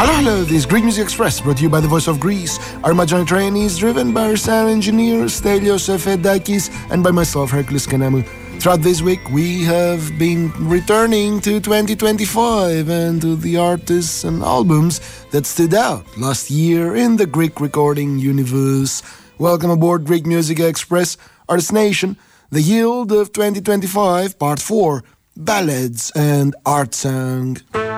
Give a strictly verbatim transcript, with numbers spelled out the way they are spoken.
Hello, hello, this is Greek Music Express, brought to you by the Voice of Greece. Our Armageddon train is driven by our sound engineer, Stelios Efedakis, and by myself, Hercules Kanamu. Throughout this week, we have been returning to twenty twenty-five and to the artists and albums that stood out last year in the Greek recording universe. Welcome aboard Greek Music Express, Artist Nation, the yield of twenty twenty-five, Part four, Ballads and Art Song.